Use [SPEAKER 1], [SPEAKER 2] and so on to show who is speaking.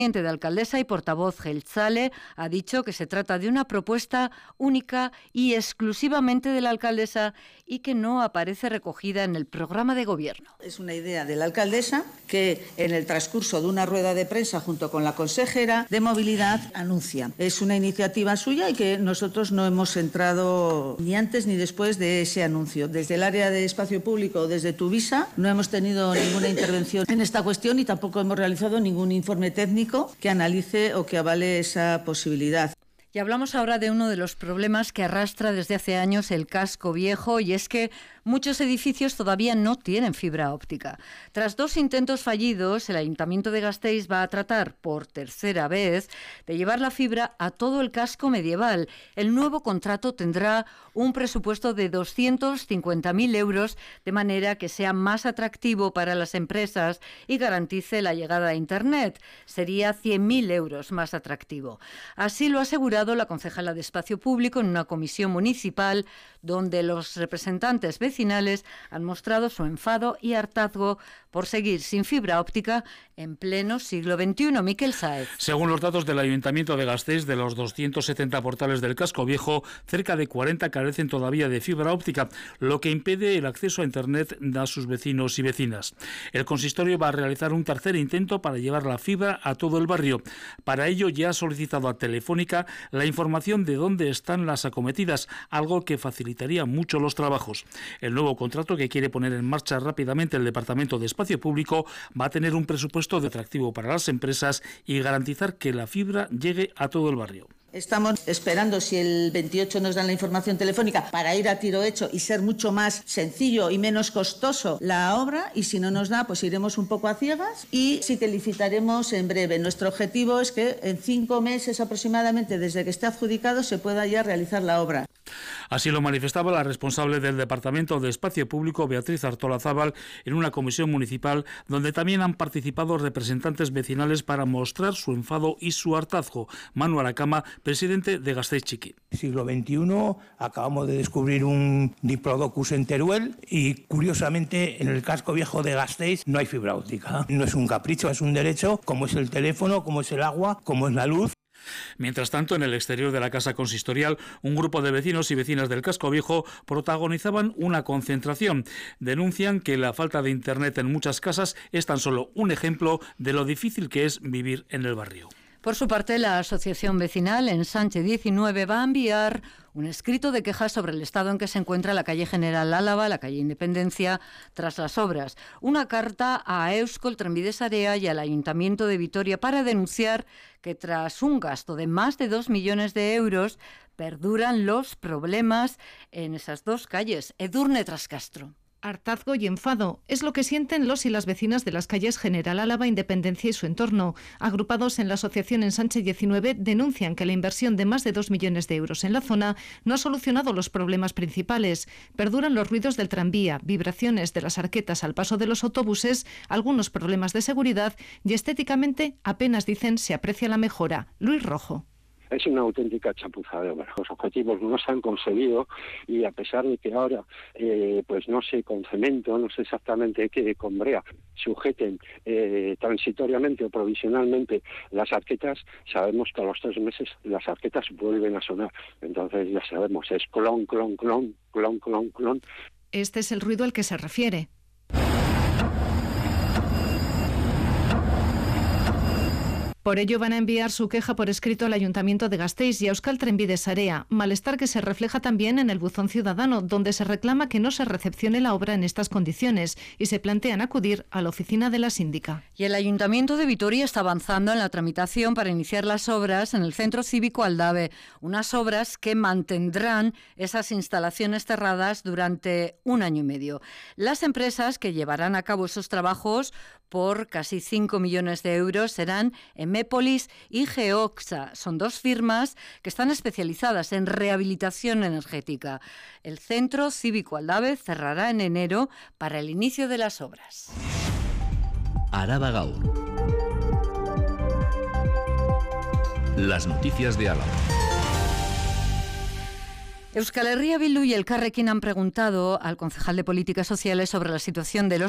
[SPEAKER 1] De alcaldesa y portavoz Jeltzale ha dicho que se trata de una propuesta única y exclusivamente de la alcaldesa y que no aparece recogida en el programa de gobierno.
[SPEAKER 2] Es una idea de la alcaldesa que en el transcurso de una rueda de prensa junto con la consejera de movilidad anuncia. Es una iniciativa suya y que nosotros no hemos entrado ni antes ni después de ese anuncio. Desde el área de espacio público, desde Tuvisa, no hemos tenido ninguna intervención en esta cuestión y tampoco hemos realizado ningún informe técnico que analice o que avale esa posibilidad.
[SPEAKER 1] Y hablamos ahora de uno de los problemas que arrastra desde hace años el casco viejo, y es que muchos edificios todavía no tienen fibra óptica. Tras 2 intentos fallidos, el Ayuntamiento de Gasteiz va a tratar por tercera vez de llevar la fibra a todo el casco medieval. El nuevo contrato tendrá un presupuesto de 250.000 euros, de manera que sea más atractivo para las empresas y garantice la llegada a Internet. Sería 100.000 euros más atractivo. Así lo ha asegurado la concejala de Espacio Público en una comisión municipal donde los representantes vecinales han mostrado su enfado y hartazgo por seguir sin fibra óptica en pleno siglo XXI. Miquel Sáez.
[SPEAKER 3] Según los datos del Ayuntamiento de Gasteiz, de los 270 portales del casco viejo, cerca de 40 carecen todavía de fibra óptica, lo que impide el acceso a Internet a sus vecinos y vecinas. El consistorio va a realizar un tercer intento para llevar la fibra a todo el barrio. Para ello ya ha solicitado a Telefónica la información de dónde están las acometidas, algo que facilitaría mucho los trabajos. El nuevo contrato que quiere poner en marcha rápidamente el Departamento de Espacio Público va a tener un presupuesto de atractivo para las empresas y garantizar que la fibra llegue a todo el barrio.
[SPEAKER 2] Estamos esperando si el 28 nos dan la información telefónica para ir a tiro hecho y ser mucho más sencillo y menos costoso la obra, y si no nos da, pues iremos un poco a ciegas y sí que licitaremos en breve. Nuestro objetivo es que en 5 meses aproximadamente desde que esté adjudicado se pueda ya realizar la obra.
[SPEAKER 3] Así lo manifestaba la responsable del Departamento de Espacio Público, Beatriz Artolazábal, en una comisión municipal donde también han participado representantes vecinales para mostrar su enfado y su hartazgo. Manu Aracama, presidente de Gasteiz Txiki.
[SPEAKER 4] Siglo XXI, acabamos de descubrir un diplodocus en Teruel y, curiosamente, en el casco viejo de Gasteiz no hay fibra óptica. No es un capricho, es un derecho, como es el teléfono, como es el agua, como es la luz.
[SPEAKER 3] Mientras tanto, en el exterior de la casa consistorial, un grupo de vecinos y vecinas del casco viejo protagonizaban una concentración. Denuncian que la falta de Internet en muchas casas es tan solo un ejemplo de lo difícil que es vivir en el barrio.
[SPEAKER 1] Por su parte, la Asociación Vecinal en Sánchez 19 va a enviar un escrito de quejas sobre el estado en que se encuentra la calle General Álava, la calle Independencia, tras las obras. Una carta a Euskal Trenbide Sarea y al Ayuntamiento de Vitoria para denunciar que tras un gasto de más de 2 millones de euros perduran los problemas en esas 2 calles. Edurne Trascastro.
[SPEAKER 5] Hartazgo y enfado es lo que sienten los y las vecinas de las calles General Álava, Independencia y su entorno. Agrupados en la asociación en Sánchez 19, denuncian que la inversión de más de 2 millones de euros en la zona no ha solucionado los problemas principales. Perduran los ruidos del tranvía, vibraciones de las arquetas al paso de los autobuses, algunos problemas de seguridad y estéticamente apenas, dicen, se aprecia la mejora. Luis Rojo.
[SPEAKER 6] Es una auténtica chapuza de obra. Los objetivos no se han conseguido y a pesar de que ahora, pues no sé, con cemento, no sé exactamente qué, con brea, sujeten transitoriamente o provisionalmente las arquetas, sabemos que a los 3 meses las arquetas vuelven a sonar. Entonces ya sabemos, es clon, clon, clon, clon, clon, clon.
[SPEAKER 5] Este es el ruido al que se refiere. Por ello van a enviar su queja por escrito al Ayuntamiento de Gasteiz y a Euskal Trenbide Sarea, malestar que se refleja también en el buzón ciudadano, donde se reclama que no se recepcione la obra en estas condiciones y se plantean acudir a la oficina de la síndica.
[SPEAKER 1] Y el Ayuntamiento de Vitoria está avanzando en la tramitación para iniciar las obras en el Centro Cívico Aldave, unas obras que mantendrán esas instalaciones cerradas durante 1 año y medio. Las empresas que llevarán a cabo esos trabajos por casi 5 millones de euros serán Emépolis y Geoxa. Son 2 firmas que están especializadas en rehabilitación energética. El Centro Cívico Aldave cerrará en enero para el inicio de las obras.
[SPEAKER 7] Araba Gaur. Las noticias de Álava.
[SPEAKER 1] Euskal Herria Bildu y Elkarrekin han preguntado al concejal de Políticas Sociales sobre la situación de los